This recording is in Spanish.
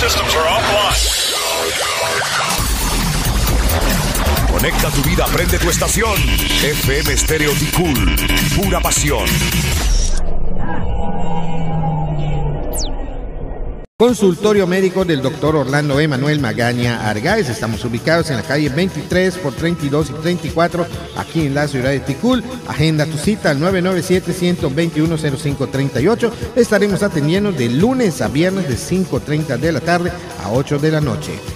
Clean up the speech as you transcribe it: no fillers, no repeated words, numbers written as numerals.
systems are offline. Conecta tu vida, prende tu estación. FM Stereo Ticul, pura pasión. Consultorio médico del doctor Orlando Emanuel Magaña Argáez. Estamos ubicados en la calle 23 por 32 y 34, aquí en la ciudad de Ticul. Agenda tu cita al 997-121-0538. Estaremos atendiendo de lunes a viernes de 5:30 de la tarde a 8 de la noche.